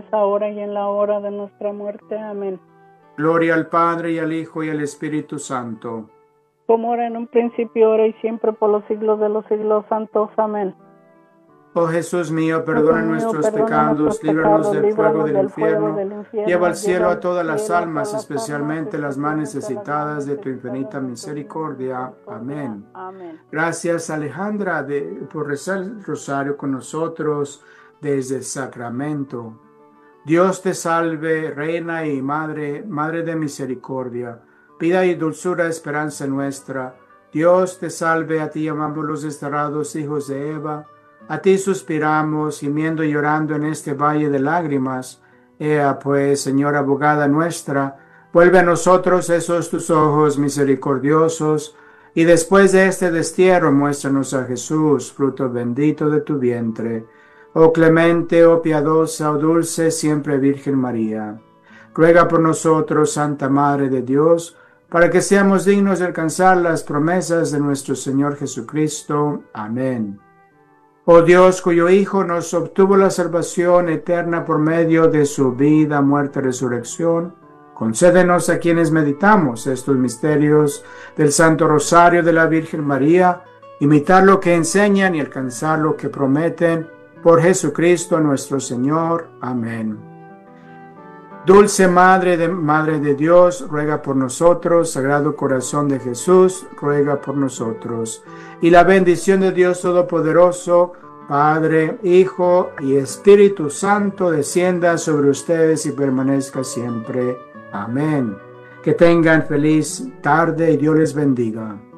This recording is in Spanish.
bendiciones ahora y en la hora de nuestra muerte. Amén. Gloria al Padre, y al Hijo, y al Espíritu Santo. Como era en un principio, ahora y siempre, por los siglos de los siglos santos. Amén. Oh Jesús mío, perdona nuestros pecados, líbranos del fuego del infierno, lleva al cielo a todas las almas, especialmente las más necesitadas de tu infinita misericordia. Amén. Gracias, Alejandra, por rezar el rosario con nosotros desde el Sacramento. Dios te salve, Reina y Madre de misericordia, vida y dulzura, esperanza nuestra. Dios te salve, a ti llamamos los desterrados hijos de Eva. A ti suspiramos, gimiendo y llorando en este valle de lágrimas. Ea pues, Señora abogada nuestra, vuelve a nosotros esos tus ojos misericordiosos, y después de este destierro muéstranos a Jesús, fruto bendito de tu vientre. Oh clemente, oh piadosa, oh dulce, siempre Virgen María. Ruega por nosotros, Santa Madre de Dios, para que seamos dignos de alcanzar las promesas de nuestro Señor Jesucristo. Amén. Oh Dios, cuyo Hijo nos obtuvo la salvación eterna por medio de su vida, muerte y resurrección, concédenos a quienes meditamos estos misterios del Santo Rosario de la Virgen María, imitar lo que enseñan y alcanzar lo que prometen, por Jesucristo nuestro Señor. Amén. Dulce Madre de Dios, ruega por nosotros. Sagrado Corazón de Jesús, ruega por nosotros. Y la bendición de Dios Todopoderoso, Padre, Hijo y Espíritu Santo, descienda sobre ustedes y permanezca siempre. Amén. Que tengan feliz tarde y Dios les bendiga.